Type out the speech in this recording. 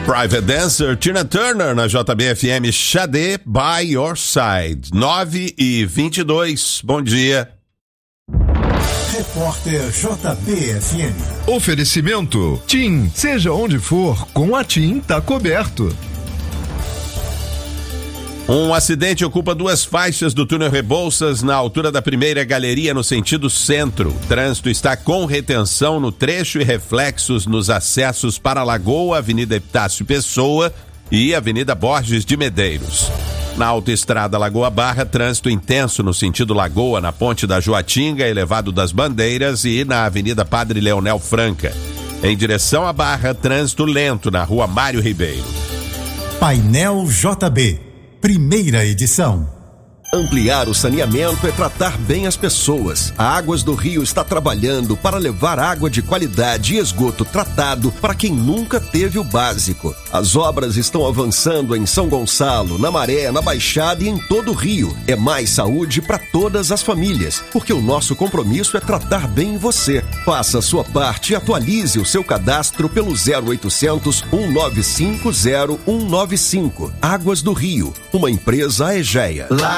Private Dancer, Tina Turner na JBFM, Xadê, By Your Side, 9h22, bom dia. Repórter JBFM. Oferecimento, TIM, seja onde for, com a TIM tá coberto. Um acidente ocupa 2 faixas do túnel Rebouças na altura da primeira galeria no sentido centro. O trânsito está com retenção no trecho e reflexos nos acessos para a Lagoa, Avenida Epitácio Pessoa e Avenida Borges de Medeiros. Na autoestrada Lagoa Barra, trânsito intenso no sentido Lagoa, na ponte da Joatinga, Elevado das Bandeiras e na Avenida Padre Leonel Franca. Em direção à Barra, trânsito lento na Rua Mário Ribeiro. Painel JB, primeira edição. Ampliar o saneamento é tratar bem as pessoas. A Águas do Rio está trabalhando para levar água de qualidade e esgoto tratado para quem nunca teve o básico. As obras estão avançando em São Gonçalo, na Maré, na Baixada e em todo o Rio. É mais saúde para todas as famílias, porque o nosso compromisso é tratar bem você. Faça a sua parte e atualize o seu cadastro pelo 0800 195 0195. Águas do Rio, uma empresa Aegea.